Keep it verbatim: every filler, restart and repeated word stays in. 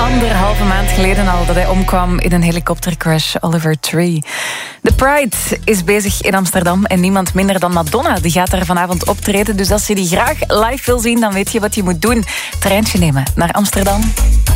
anderhalve maand geleden al dat hij omkwam in een helikoptercrash, Oliver Tree. The Pride is bezig in Amsterdam en niemand minder dan Madonna die gaat daar vanavond optreden. Dus als je die graag live wil zien, dan weet je wat je moet doen. Treintje nemen naar Amsterdam.